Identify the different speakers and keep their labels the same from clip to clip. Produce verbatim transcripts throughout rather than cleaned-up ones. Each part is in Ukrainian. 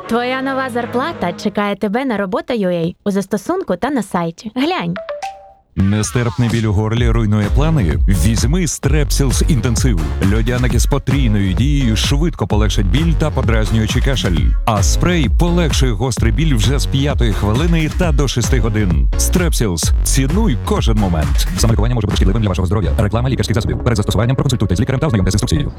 Speaker 1: Твоя нова зарплата чекає тебе на робота точка ю а у застосунку та на сайті. Глянь.
Speaker 2: Нестерпний біль у горлі руйнує плани? Візьми Strepsils інтенсив. Льодяники з потрійною дією швидко полегшать біль та подразнюючий кашель. А спрей полегшує гострий біль вже з п'ятої хвилини та до шести годин. Strepsils. Цінуй кожен момент. Самолікування може бути шкідливим для вашого здоров'я. Реклама лікарських засобів. Перед застосуванням проконсультуйтесь з лікарем та ознайомтесь з інструкцією.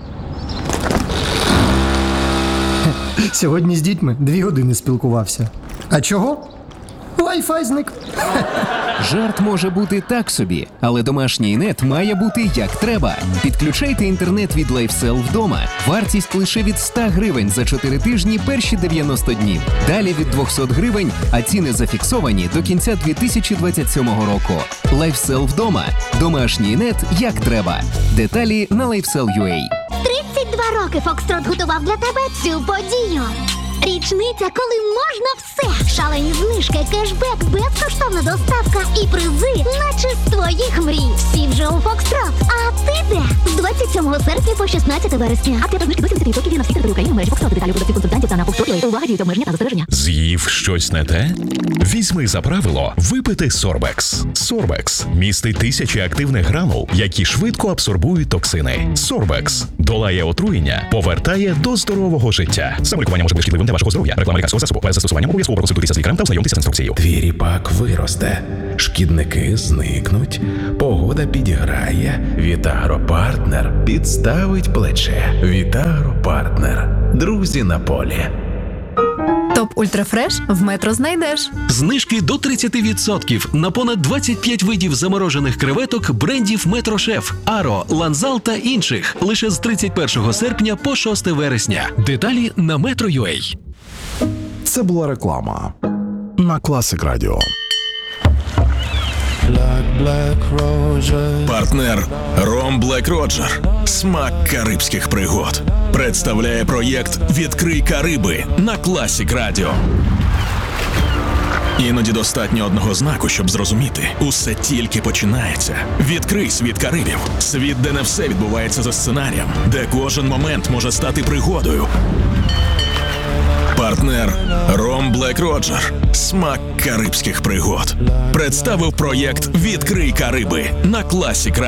Speaker 3: Сьогодні з дітьми дві години спілкувався. А чого? Wi-Fi зник.
Speaker 4: Жарт може бути так собі, але домашній нет має бути як треба. Підключайте інтернет від LifeSell вдома. Вартість лише від ста гривень за чотири тижні перші дев'яносто днів. Далі від двісті гривень, а ціни зафіксовані до кінця дві тисячі двадцять сьомого року. LifeSell вдома. Домашній нет як треба. Деталі на лайфсел крапка ю а.
Speaker 5: тридцять два роки Фокстрот готував для тебе цю подію. Річниця, коли можна все. Шалені знижки, кешбек, безкоштовна доставка і призи, наче з твоїх мрій. Всі вже у Фокстрот. А ти де? З двадцять сьомого серпня по шістнадцяте вересня. Акція знижки до сімдесят відсотків на всі території України в мережі Фокстрот. Деталі у продавців консультантів та на Фокстрот. Увага, діють обмеження та застереження.
Speaker 6: З'їв щось не те? Візьми за правило випити Сорбекс. Сорбекс містить тисячі активних гранул, які швидко абсорбують токсини. Сорбекс долає отруєння, повертає до здорового життя. Самолікування може бути шкідливим для вашого здоров'я. Реклама лікарського засобу. Перед застосуванням обов'язково проконсультуйтеся з лікарем та ознайомтеся з інструкцією.
Speaker 7: Твій ріпак виросте, шкідники зникнуть, погода підіграє, Вітагропартнер підставить плече. Вітагропартнер. Друзі на полі.
Speaker 8: Топ Ультрафреш в Метро знайдеш.
Speaker 9: Знижки до тридцять відсотків на понад двадцять п'ять видів заморожених креветок брендів Метро Шеф, Аро, Ланзал та інших. Лише з тридцять першого серпня по шосте вересня. Деталі на метро крапка ю а.
Speaker 10: Це була реклама на Класик Радіо.
Speaker 6: Партнер Ром Блек Роджер. Смак карибських пригод. Представляє проєкт «Відкрий Кариби» на Класик Радіо. Іноді достатньо одного знаку, щоб зрозуміти. Усе тільки починається. Відкрий світ Карибів. Світ, де не все відбувається за сценарієм. Де кожен момент може стати пригодою. Партнер Ром Блек Роджер. Смак карибських пригод. Представив проєкт «Відкрий Кариби» на Класик Радіо.